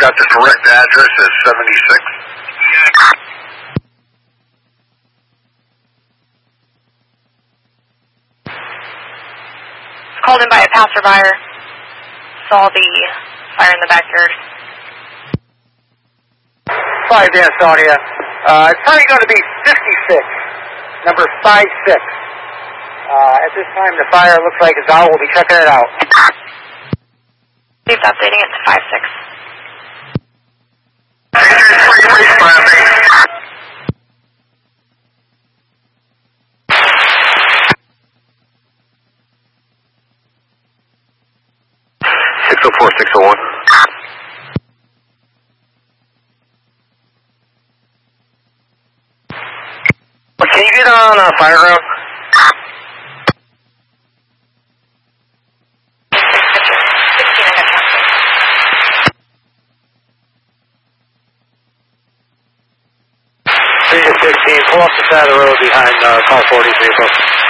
got the correct address as 76. Called in by a passerby. Saw the fire in the backyard. 5 Dan Sonia. It's probably going to be 56, number 56. At this time, the fire looks like it's out. We'll be checking it out. He's updating it to 56. Can you get on fire ground? Pull off the side of the road behind car 40's vehicle.